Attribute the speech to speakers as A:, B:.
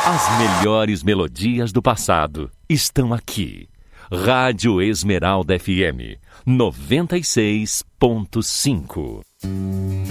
A: As melhores melodias do passado estão aqui. Rádio Esmeralda FM 96.5.